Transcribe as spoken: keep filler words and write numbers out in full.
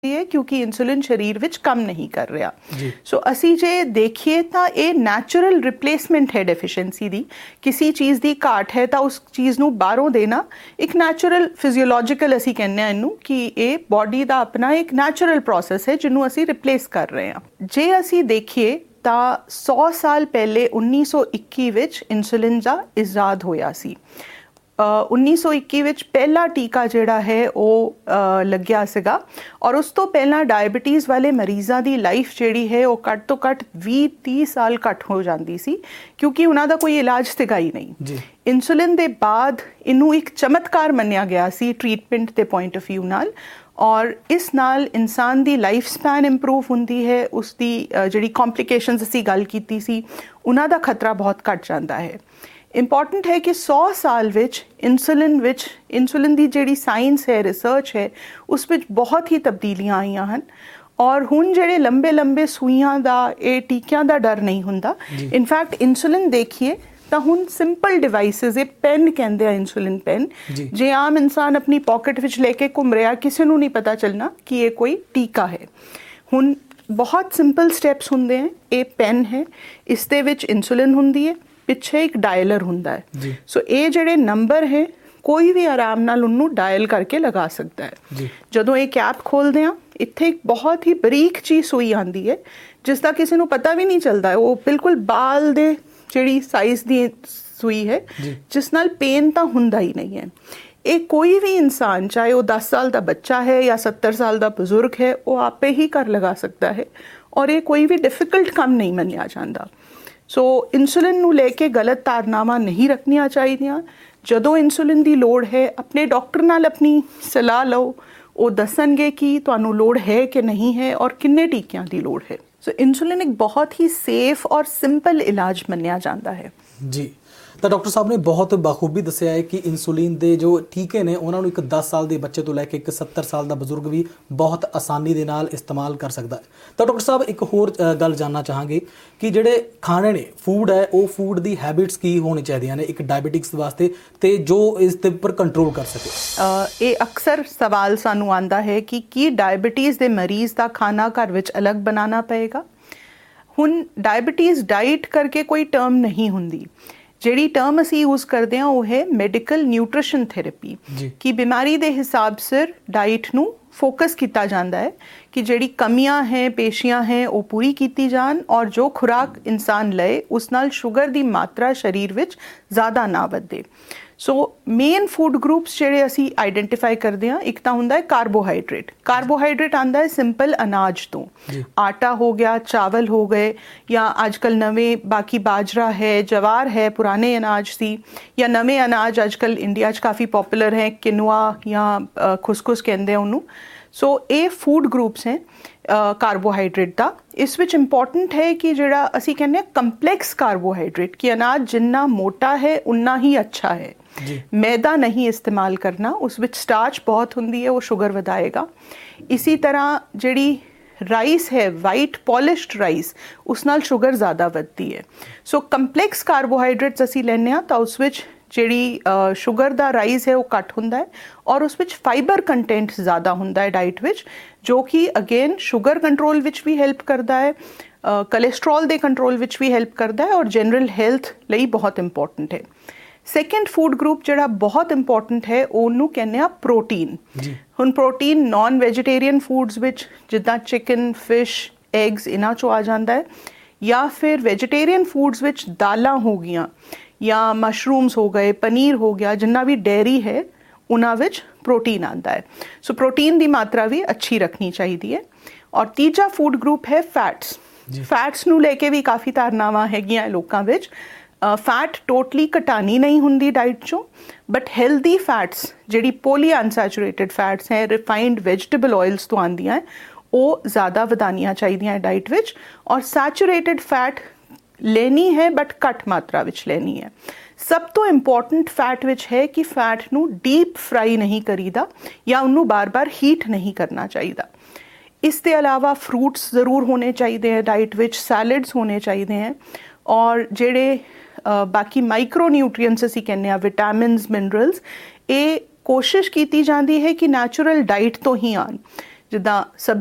है क्योंकि इंसुलिन शरीर विच कम नहीं कर रहा। सो so, असी जे देखिए तो ये नैचुरल रिप्लेसमेंट है डेफिशिएंसी दी, किसी चीज़ की घाट है तो उस चीज़ नू बाहरों देना एक नैचुरल फिजियोलॉजिकल असी कहने इनू कि ये बॉडी का अपना एक नैचुरल प्रोसैस है जिन्हों असी रिप्लेस कर रहे हैं। जे असी देखिए तो सौ साल पहले उन्नीस सौ इक्की विच इंसुलिन का इजाद होया सी। उन्नीस सौ इक्की विच पहला टीका जिहड़ा है वो लग्या सीगा और उस तो पहला डायबिटीज़ वाले मरीज़ां दी लाइफ जिहड़ी है वो घट तो घट बीस तीस साल घट हो जाती सी क्योंकि उन्हां दा कोई इलाज सीगा ही नहीं। इंसुलिन दे बाद इनू एक चमत्कार मन्निया गया सी ट्रीटमेंट के पॉइंट ऑफ व्यू नाल और इस नाल इंसान दी लाइफ स्पैन इंप्रूव होंदी है, उसकी जिहड़ी कॉम्प्लिकेशनस असी गल कीती सी उन्हां दा खतरा बहुत घट जाता है। इंपॉर्टेंट है कि सौ साल विच इंसुलिन विच इंसुलिन की जिहड़ी साइंस है रिसर्च है उस विच बहुत ही तब्दीलियां आईयां हैं और हुण जिहड़े लंबे लंबे सूइयां दा ये टीकियां दा डर नहीं हुंदा। इनफैक्ट इंसुलिन देखिए तो हुण सिंपल डिवाइसिस ये पेन कहते हैं इंसुलिन पेन जे आम इंसान अपनी पॉकेट विच लेके घूम रहा किसी नूं नहीं पता चलना कि ये कोई टीका है। हुण बहुत सिंपल स्टैप्स हुंदे हैं, ये पेन है इस दे विच इंसुलिन हुंदी है, पिछे एक डायलर हुंदा है। सो ये जिहड़े नंबर है कोई भी आराम नाल उन्नू डायल करके लगा सकता है। जदों ये कैप खोलते हैं इत्थे एक बहुत ही बरीक चीज सुई आती है जिसका किसी को पता भी नहीं चलता है, वो बिल्कुल बाल दे जिहड़ी साइज दी सुई है जिस नाल पेन तो हुंदा ही नहीं है। ये कोई भी इंसान चाहे वो दस साल का बच्चा है या सत्तर साल का बुजुर्ग है वो आपे ही कर लगा सकता है और ये कोई भी डिफिकल्ट काम नहीं मन्निया जाता। सो so, इंसुलिन नू लेके गलत धारनावां नहीं रखनिया चाहिए। जदों इंसुलिन की लोड़ है अपने डॉक्टर नाल अपनी सलाह लो, वो दसणगे कि तुहानू लोड़ है कि नहीं है और किन्ने टीकियां की लोड़ है। सो so, इंसुलिन एक बहुत ही सेफ और सिंपल इलाज मन्निया जाता है। जी तो डॉक्टर साहब ने बहुत बखूबी दसिया है कि इंसुलिन के जो टीके ने उन्होंने एक दस साल के बच्चे तो लैके एक सत्तर साल का बजुर्ग भी बहुत आसानी के नाल इस्तेमाल कर सकता है। तो डॉक्टर साहब एक होर गल जानना चाहांगे कि जिहड़े खाने ने फूड है वो फूड की हैबिट्स की होनी चाहिए ने एक डायबिटिक्स वास्ते ते जो इस दे पर कंट्रोल कर सके। ये अक्सर सवाल सानू आंदा है कि की डायबिटीज़ के मरीज़ का खाना घर विच अलग बनाना पएगा। हुण डायबिटीज़ डाइट करके कोई टर्म नहीं हुंदी, जिहड़ी टर्म असी यूज़ करते हैं वो है मैडिकल न्यूट्रिशन थेरेपी कि बीमारी के हिसाब से डाइट नू फोकस किया जाता है कि जिहड़ी कमियां हैं पेशियां हैं वो पूरी की जान और जो खुराक इंसान लए उस नाल शुगर की मात्रा शरीर विच ज़्यादा ना वधे। सो मेन फूड ग्रुप्स जिहड़े असी आइडेंटिफाई करते हैं एक तो हुंदा है कार्बोहाइड्रेट। कार्बोहाइड्रेट आंदा है सिंपल अनाज तो, आटा हो गया, चावल हो गए या आजकल नवे बाकी बाजरा है, जवार है पुराने अनाज सी या नवे अनाज आजकल इंडिया च काफ़ी पॉपुलर हैं किनुआ या खुसखुस कहते हैं उन्होंने। सो ये फूड ग्रुप्स हैं कार्बोहाइड्रेट का। इस विच इंपॉर्टेंट है कि जिहड़ा असी कहने कंपलैक्स कार्बोहाइड्रेट कि अनाज जिन्ना मोटा है उन्ना ही अच्छा है। मैदा नहीं इस्तेमाल करना, उस विच स्टार्च बहुत हुंदी है वो शुगर वधाएगा। इसी तरह जिहड़ी राइस है वाइट पॉलिश्ड राइस उस नाल शुगर ज़्यादा वधदी है। सो कंपलैक्स कार्बोहाइड्रेट्स असी लैने आ तो उस विच जिहड़ी शुगर दा राइस है वो घट हुंदा है और उस विच फाइबर कंटेंट ज़्यादा हुंदा है डाइट विच जो कि अगेन शुगर कंट्रोल विच भी हेल्प करता है, कोलेस्ट्रॉल दे कंट्रोल विच भी हेल्प करता है और जनरल हेल्थ लई बहुत इंपॉर्टेंट है। सैकेंड फूड ग्रुप जिहड़ा बहुत इंपॉर्टेंट है उन्होंने कहने आ प्रोटीन। हुण प्रोटीन नॉन वेजिटेरियन फूड्स विच जिद्दां चिकन फिश एग्स इन्हां चों आ जाता है या फिर वेजिटेरियन फूड्स विच दालां हो गईयां या मशरूम्स हो गए, पनीर हो गया, जिन्ना भी डेयरी है उन्हां विच प्रोटीन आता है। सो प्रोटीन की मात्रा भी अच्छी रखनी चाहिए। और तीजा फूड ग्रुप है फैट्स। फैट्स नू लेके भी काफ़ी धारनावां हैगियां लोकां विच। फैट टोटली घटानी नहीं हुंदी डाइट चों बट हेल्दी फैट्स जिहड़ी पोली अनसैचुरेटेड फैट्स हैं रिफाइंड वेजिटेबल ऑयल्स तो आंदियां हैं वो ज़्यादा वधानियां चाहिए डाइट विच और सैचुरेटेड फैट लेनी है बट घट मात्रा विच लेनी है। सब तो इंपॉर्टेंट फैट विच है कि फैट नू डीप फ्राई नहीं करीदा या उन्नू बार बार हीट नहीं करना चाहिए। इसके अलावा फ्रूट्स ज़रूर होने चाहिए हैं डाइट विच, सैलड्स होने चाहिए हैं और जिहड़े बाकी माइक्रो न्यूट्रिएंट्स असी कहने आ विटामिन्स मिनरल्स ये कोशिश की जाती है कि नैचुरल डाइट तो ही आन। ਜਿੱਦਾਂ